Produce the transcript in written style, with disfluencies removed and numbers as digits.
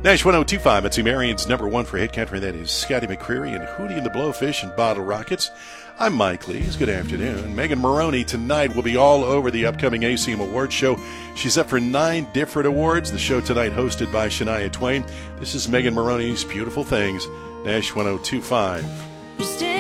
Nash 1025, it's Marion's number one for hit country. That is Scotty McCreery and Hootie and the Blowfish and Bottle Rockets. I'm Mike Lees. Good afternoon. Megan Moroney tonight will be all over the upcoming ACM Awards show. She's up for 9 different awards. The show tonight hosted by Shania Twain. This is Megan Moroney's Beautiful Things, Nash 1025.